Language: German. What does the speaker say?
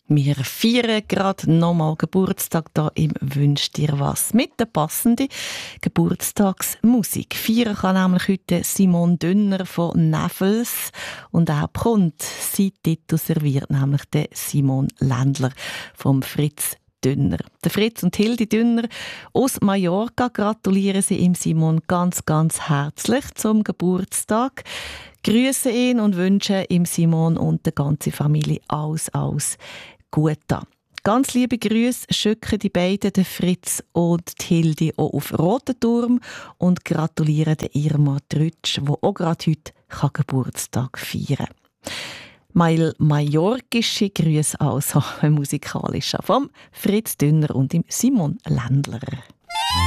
Wir feiern gerade nochmal Geburtstag da im «Wünsch dir was» mit der passenden Geburtstagsmusik. Feiern kann nämlich heute Simon Dünner von Nevels und auch bekommt sein Titel serviert, nämlich der Simon Ländler vom Fritz Dünner. Der Fritz und Hildi Dünner aus Mallorca gratulieren sie ihm Simon ganz, ganz herzlich zum Geburtstag. Grüßen ihn und wünschen ihm Simon und der ganzen Familie alles Gute. Ganz liebe Grüße schicken die beiden, der Fritz und die Hildi, auch auf Rotenturm und gratulieren der Irma Trütsch, die auch gerade heute Geburtstag feiern kann. Mallorquische Grüße also, musikalischer, vom Fritz Dünner und dem Simon Ländler.